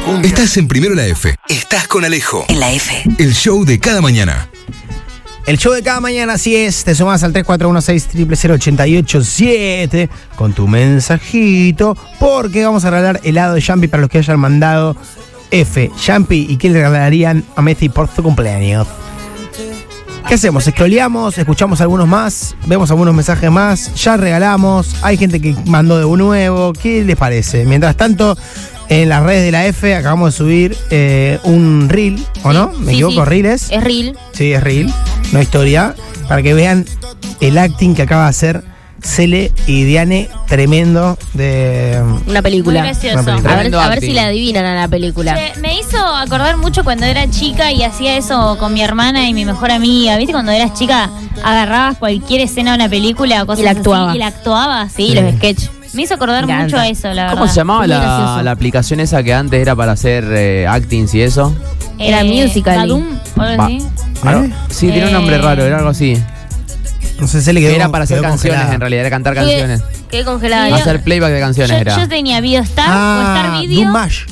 Estás en Primero la F. Estás con Alejo. En la F. El show de cada mañana. El show de cada mañana, así es. Te sumás al 3416-000887 con tu mensajito, porque vamos a regalar helado de Jumpy para los que hayan mandado F, Jumpy, y que le regalarían a Messi por su cumpleaños. ¿Qué hacemos? ¿Scrolleamos? ¿Escuchamos algunos más? ¿Vemos algunos mensajes más? ¿Ya regalamos? ¿Hay gente que mandó de nuevo? ¿Qué les parece? Mientras tanto, en las redes de la F acabamos de subir un reel, ¿o no? ¿Me equivoco? Sí. ¿Reels? Es reel. Sí, es reel, no historia, para que vean el acting que acaba de hacer Cele y Diane, tremendo de Una película. Muy gracioso. Una película. A ver si la adivinan a la película. Me hizo acordar mucho cuando era chica y hacía eso con mi hermana y mi mejor amiga. ¿Viste? Cuando eras chica agarrabas cualquier escena de una película o cosas Y la actuaba. así y la actuabas. Sí, los sketches. Me hizo acordar Me mucho encanta. a eso, la verdad. ¿Cómo se llamaba Muy gracioso. la aplicación esa que antes era para hacer actings y eso? Era Musical.ly. Badum, o algo así. Sí, tiene un nombre raro, era algo así. No sé, Cele quedó. Era para hacer quedó canciones, congelada. en realidad, era cantar canciones. Quedé congelada. Sí. Hacer playback de canciones era. Yo tenía Videostar o Star Video. Dumash.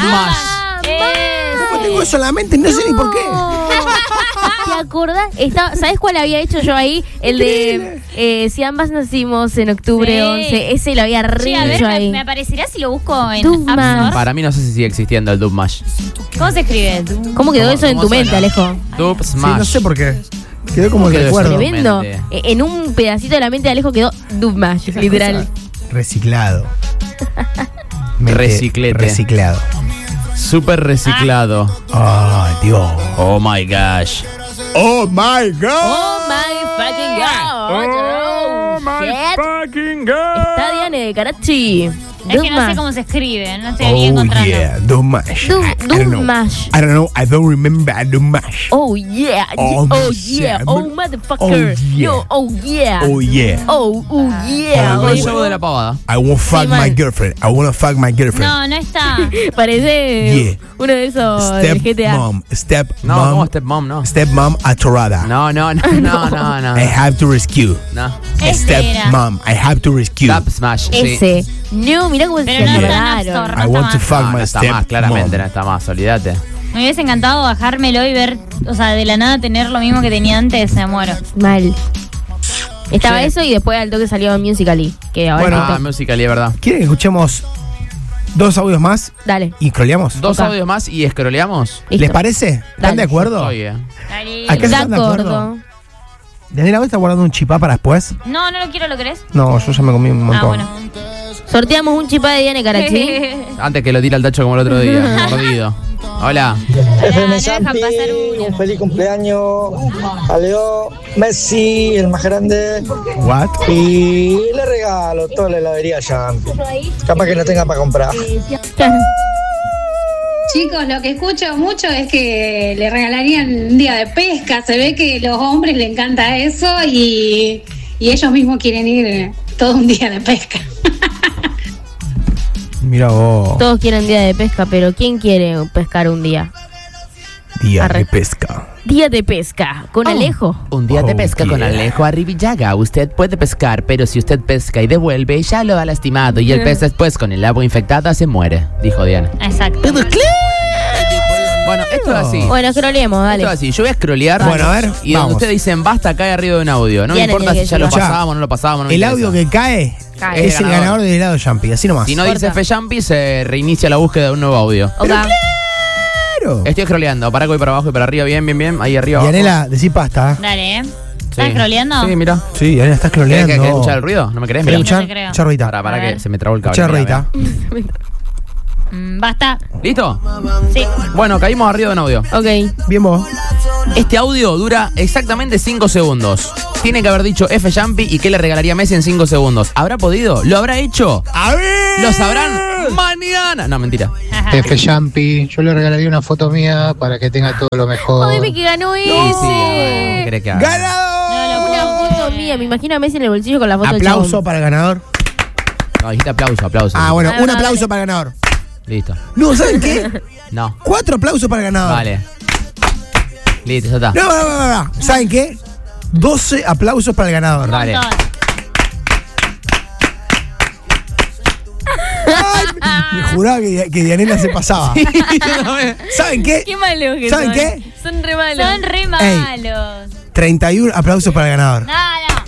¿Cómo tengo eso en la mente? No sé ni por qué. ¿Te acordás? ¿Sabes cuál había hecho yo ahí? El de si ambas nacimos en octubre Sí. 11. Ese lo había Sí, a ver, hecho ahí. me aparecerá si lo busco en Dubmash. App Store. Para mí no sé si sigue existiendo el Dub Mash. ¿Cómo se escribe? ¿Cómo quedó ¿Cómo- eso en cómo tu mente, suena? Alejo? Dub Sí, Smash. no sé por qué. Quedó como ¿Cómo el quedó recuerdo. eso? Tremendo. mente. En un pedacito de la mente de Alejo quedó Dubmash, literal. Reciclado. Reciclete. Reciclado. Súper reciclado. Ay, Dios. Oh my gosh. Oh my God. Oh my fucking God. Oh, shit. fucking god. Está Diane de Karachi. Es que no sé cómo se escribe, no estoy ahí Oh encontrando. yeah, Dumash. I don't know. Dubmash. I don't know. I don't remember Dumash. Oh yeah. Oh, Oh shit. yeah. Oh motherfucker. Oh, yeah. Yo, oh yeah. Oh yeah. Oh yeah. Oh, El yeah. show de la pavada. I won't fuck my man. girlfriend. I wanna fuck my girlfriend. No, no está. Parece Yeah. uno de esos Step del GTA. mom. Step No, mom. ¿cómo Stepmom? No. Step mom atorada. No, no, no, no, no, no. I have to rescue. No. Este Step era. mom. I have to rescue. Dub Smash. Sí. Ese. No, mirá cómo Pero no se está en App raro. Store. I No want to está fuck No, my no está step más, claramente, mom. no está más, olvídate. Me hubiese encantado bajármelo y ver, o sea, de la nada tener lo mismo que tenía antes, me muero. Mal. Estaba Sí. eso y después al toque salió Musical.ly. Que ahora Bueno, TikTok. Musical.ly, es verdad. ¿Quieren que escuchemos 2 audios más Dale. y scrolleamos? Dos Ok. audios más y escroleamos. Listo. ¿Les parece? ¿Están Dale. de acuerdo? Oye. Acá De están de acuerdo. acuerdo. ¿Daniela, vos estás guardando un chipá para después? No, no lo quiero, ¿lo querés? No, yo ya me comí un montón. Ah, bueno. Sorteamos un chipá de Diane Karachi. Antes que lo tire al tacho como el otro día. Mordido. Hola. no FM dejan Champi, pasar uno. un feliz cumpleaños a Leo Messi, el más grande. What? Y le regalo toda la heladería Champi. Capaz que no tenga para comprar. Chicos, lo que escucho mucho es que le regalarían un día de pesca. Se ve que a los hombres les encanta eso y ellos mismos quieren ir todo un día de pesca. Mira vos. Todos quieren día de pesca, pero ¿quién quiere pescar un día? Día Arre. de pesca. Día de pesca. Con Alejo. Un día de pesca con yeah. Alejo Arribillaga. Usted puede pescar, pero si usted pesca y devuelve, ya lo ha lastimado. Y el pez después, con el agua infectada, se muere, dijo Diana. Exacto. Bueno, esto es así. Bueno, scrollemos, dale. Esto es así. Yo voy a scrollear. Bueno, a ver, Y donde vamos. ustedes dicen basta, cae arriba de un audio. No me Diana importa tiene si que ya lo decirlo. pasábamos, no lo pasábamos. No me El interesa. audio que cae Cae. es el ganador del helado Jumpy, así nomás. Si no Corta. dice Fejampi, se reinicia la búsqueda de un nuevo audio. Ok. Claro. Estoy scrolleando. Para que voy para abajo y para arriba. Bien, bien, bien. Ahí arriba. abajo. Yanela, decí pasta. Dale, ¿eh? Sí. ¿Estás scrolleando? Sí, mira. Sí, Yanela, estás ¿Querés scrolleando. que escuchar el ruido? ¿No me querés? ¿Querés Mira. escuchar? No te creo. Escuchar ruidita. Para A que ver. se me trabó el cable. Escuchar Mira, ruidita. Basta. ¿Listo? Sí. Bueno, caímos arriba de un audio. Ok. Bien vos. Este audio dura exactamente 5 segundos. Tiene que haber dicho F Jumpy y que le regalaría a Messi en 5 segundos. ¿Habrá podido? ¿Lo habrá hecho? ¡A ver! ¿Lo sabrán mañana? No, mentira. F Jumpy, yo le regalaría una foto mía para que tenga todo lo mejor. Ay, que ganó Sí, sí, ¿qué ese. querés que haga? ¡Ganador! Una foto mía. Me imagino a Messi en el bolsillo con la foto del Aplauso chabón. para el ganador. No, dijiste aplauso, aplauso. Ah, bueno, Ah, un dale. aplauso para el ganador. Listo. No, ¿saben qué? No. 4 aplausos para el ganador. Vale. Listo, ya está. No. ¿Saben qué? 12 aplausos para el ganador. Dale. ¡Ay, Me juraba que Dianela se pasaba. ¿Saben qué? Qué malos que ¿Saben son. qué? Son re malos. Son re malos. 31 aplausos para el ganador. No.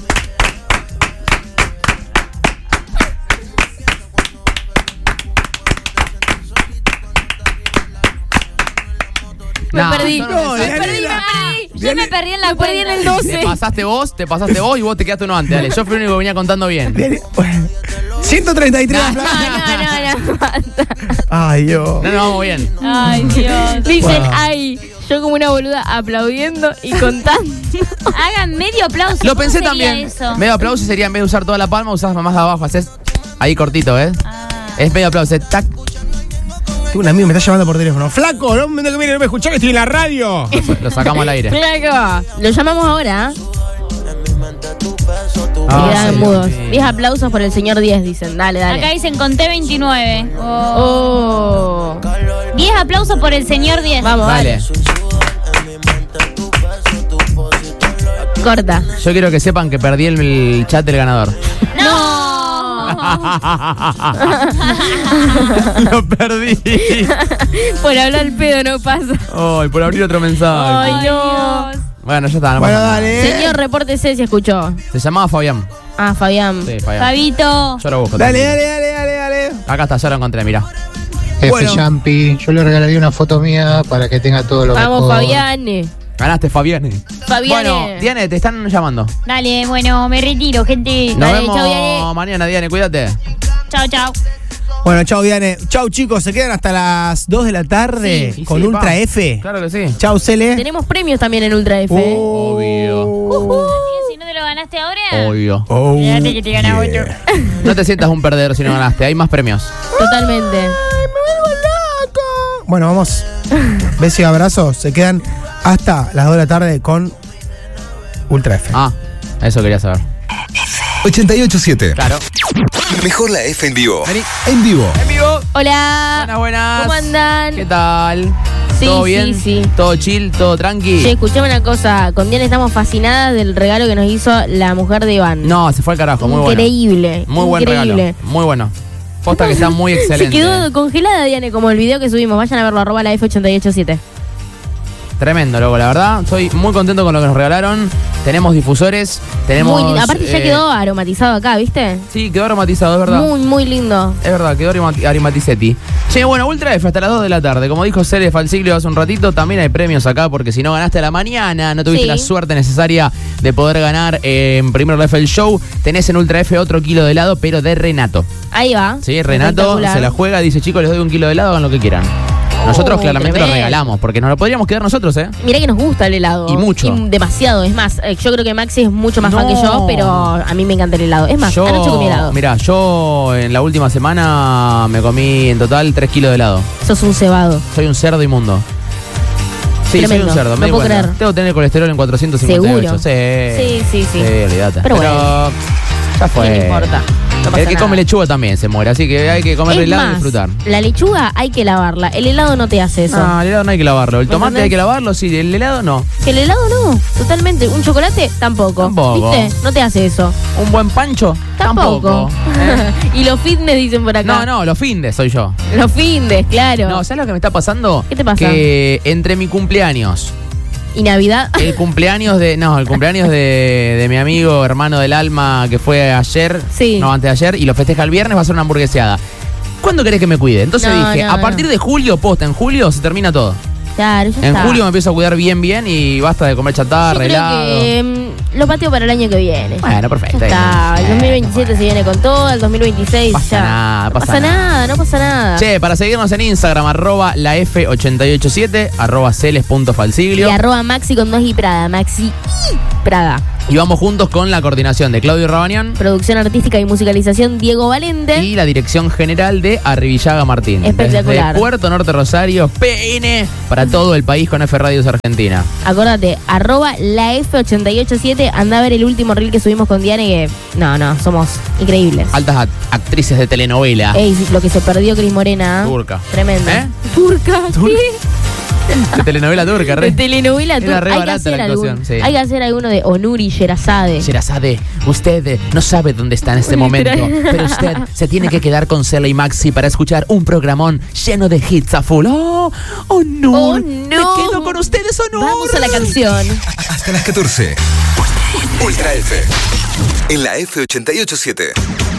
Me No, perdí. no, me Dianela. perdí. Yo me perdí en la Me perdí en el cuenta. 12. Te pasaste vos y vos te quedaste uno antes. Dale, yo fui el único que venía contando bien. 133 No, aplausos. no. Ay, Dios. No nos vamos bien. Ay, Dios. Dicen, Wow. ay, yo como una boluda aplaudiendo y contando. Hagan medio aplauso. Lo ¿Cómo pensé sería también. Eso? Medio aplauso sería en vez de usar toda la palma, usás más de abajo. Haces ahí cortito, ¿ves? Ah. Es medio aplauso. Tac. Tengo un amigo que me está llamando por teléfono. Flaco, no me viene, no me escuchás que estoy en la radio. Lo sacamos al aire. Flaco. Lo llamamos ahora. Ah, Quedan sí, mudos. sí. 10 aplausos por el señor 10, dicen. Dale, Acá dale. dicen conté 29. Oh. 10 aplausos por el señor 10. Vamos, Dale. dale. Corta. Yo quiero que sepan que perdí el chat del ganador. ¡No! Lo perdí. Por hablar pedo no pasa. Ay, por abrir otro mensaje. Ay, no. Dios. Bueno, ya está. No Bueno, pasa nada. dale. Señor, repórtese si escuchó. Se llamaba Fabián. Ah, Fabián. Sí, Fabián. Fabito. Yo lo busco. Dale, tranquilo. dale. Acá está, ya lo encontré, mirá. Bueno. F. Champi, yo le regalaría una foto mía para que tenga todo lo Vamos, mejor. Fabián. Ganaste, Fabián. Fabián. Bueno, Diane, te están llamando. Dale, bueno, me retiro, gente. Nos Dale, vemos chau, Diane. mañana, Diane, cuídate. Chao, chao. Bueno, chau, Diane. Chau, chicos. Se quedan hasta las 2 de la tarde Sí, con sí, Ultra va. F. Claro que sí. Chau, Cele. Tenemos premios también en Ultra F. Obvio. Así que si no te lo ganaste ahora, Obvio. Oh, fíjate que te ganas otro. No te sientas un perdedor si no ganaste. Hay más premios. Totalmente. Bueno, vamos. Besos y abrazos. Se quedan hasta las 2 de la tarde con Ultra F. Ah, eso quería saber. 88.7. Claro. Mejor la F en vivo. Vení. En vivo. En vivo. Hola. Buenas. ¿Cómo andan? ¿Qué tal? Sí, ¿Todo sí, bien? sí. ¿Todo chill? ¿Todo tranqui? Che, escuchame una cosa. Con Diana estamos fascinadas del regalo que nos hizo la mujer de Iván. No, se fue al carajo. Muy bueno. Increíble. Muy buen increíble. regalo. Muy bueno. Posta que está muy excelente. Se quedó congelada, Diane, como el video que subimos. Vayan a verlo, @ la F887. Tremendo, loco, la verdad. Estoy muy contento con lo que nos regalaron. Tenemos difusores. Tenemos. Muy lindo. Aparte ya quedó aromatizado acá, ¿viste? Sí, quedó aromatizado, es verdad. Muy, muy lindo. Es verdad, quedó aromatizetti. Che, bueno, Ultra F hasta las 2 de la tarde. Como dijo Cele Falsiglio hace un ratito, también hay premios acá, porque si no ganaste a la mañana, no tuviste Sí. la suerte necesaria de poder ganar en Primero la F el show, tenés en Ultra F otro kilo de helado, pero de Renato. Ahí va. Sí, Renato Espectacular. se la juega, dice, chicos, les doy 1 kilo de helado, hagan lo que quieran. Nosotros claramente lo tremendo. regalamos, porque nos lo podríamos quedar nosotros, ¿eh? Mirá que nos gusta el helado. Y mucho. Demasiado. Es más, yo creo que Maxi es mucho más fan que yo, pero a mí me encanta el helado. Es más, anoche comí helado. Mirá, yo en la última semana me comí en total 3 kilos de helado. Sos un cebado. Soy un cerdo inmundo. Sí, Tremendo, soy un cerdo. no me di puedo cuenta. creer. Tengo que tener colesterol en 458. ¿Seguro? Sí, sí. olvídate. Pero ya fue. ¿Qué le importa? No pasa El que nada. come lechuga también se muere, así que hay que comer Es helado y más, disfrutar. la lechuga hay que lavarla. El helado no te hace eso. Ah, el helado no hay que lavarlo. El ¿Me tomate entendés? hay que lavarlo, sí. El helado no. El helado no, totalmente. Un chocolate tampoco. Tampoco. ¿Viste? No te hace eso. Un buen pancho Tampoco. Y los fitness dicen por acá. No, los findes soy yo. Los findes, claro. No, ¿sabes lo que me está pasando? ¿Qué te pasa? Que entre mi cumpleaños, Y Navidad. el cumpleaños de mi amigo, hermano del alma, que fue ayer, Sí. no, antes de ayer, y lo festeja el viernes, va a ser una hamburgueseada. ¿Cuándo querés que me cuide? Entonces No, dije, no, a partir de julio, en julio se termina todo. Claro, ya En está. julio me empiezo a cuidar bien y basta de comer Yo chatarra, creo helado. que lo pateo para el año que viene. Bueno, perfecto. Ya está. El 2027 se viene con todo, el 2026 Pasa ya. nada, no pasa pasa nada. nada, no pasa nada. Che, para seguirnos en Instagram, @la F887, Y @celes.falsiglio. @Maxi con 2 y Prada. Maxi y Prada. Y vamos juntos con la coordinación de Claudio Rabanian Producción artística y musicalización Diego Valente. y la dirección general de Arribillaga Martín. Espectacular. Desde Puerto Norte Rosario, PN, para todo el país con F Radios Argentina. Acordate, @la F887. Anda a ver el último reel que subimos con Diane que. No, somos increíbles. Altas actrices de telenovela. Ey, lo que se perdió Cris Morena. Turca. Tremendo. ¿Eh? Turca, ¿qué? De telenovela turca, De re. telenovela Era turca. re Hay que barata hacer la actuación, alguno. sí. Hay que hacer alguno de Onuri Sherazade. Sherazade, usted no sabe dónde está en este momento, pero usted se tiene que quedar con Cela y Maxi para escuchar un programón lleno de hits a full. ¡Oh, no! ¡Oh, no! Me quedo con ustedes, Honor. Vamos a la canción. Hasta las 14. Ultra F. En la F887.